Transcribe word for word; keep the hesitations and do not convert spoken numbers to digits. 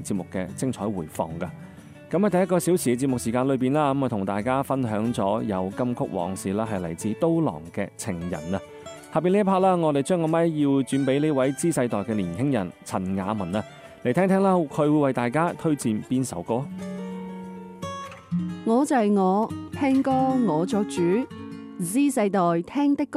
節目嘅精彩回放㗎。咁喺第一個小時嘅節目時間裏邊啦，咁啊同大家分享咗有金曲往事啦，係嚟自刀郎嘅情人啊。下邊呢一 part 啦，我哋將個咪要轉俾呢位 Z 世代嘅年輕人陳雅文啊，嚟聽聽啦，佢會為大家推薦邊首歌？ 我就係我，聽歌我作主，Z 世代聽的歌。